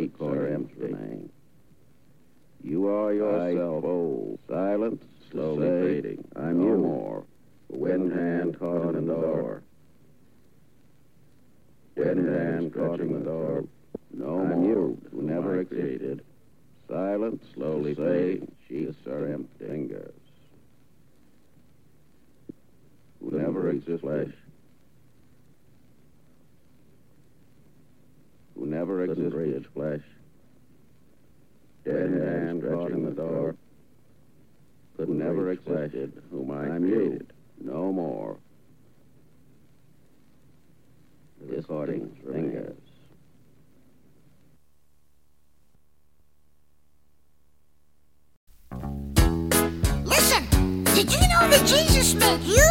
cheeks are empty. You are yourself old, silent, slowly fading. I'm no you. More. Wind hand caught in the door. Wind hand caught in the door. No I'm more. You, who never existed. Silent, slowly fading. Cheeks are empty. Fingers. Who never existed. Flesh. Who never existed. Flesh. Dead hand caught in the door. Who never existed. Whom I created. No more. Recording fingers. Listen, did you know that Jesus made you